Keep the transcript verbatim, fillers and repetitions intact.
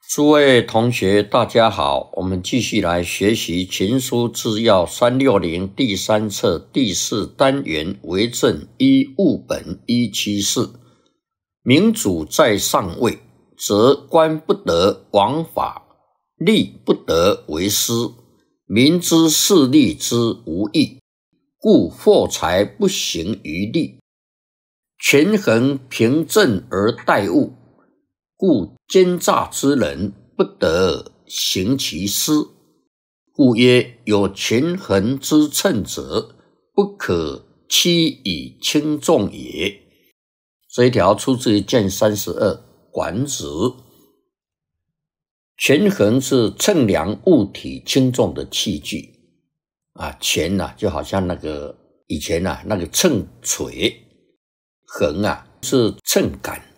诸位同学，大家好，我们继续来学习《群书治要》三六零第三册第四单元为政一务本一七四。民主在上位，则官不得枉法，吏不得为私，民之事利之无益，故货财不行于利。权衡平正而待物，故奸诈之人不得行其私，故曰有权衡之称者，不可欺以轻重也。这一条出自于卷三十二管子。权衡是称量物体轻重的器具啊，权啊就好像那个以前啊那个秤锤，衡啊是秤杆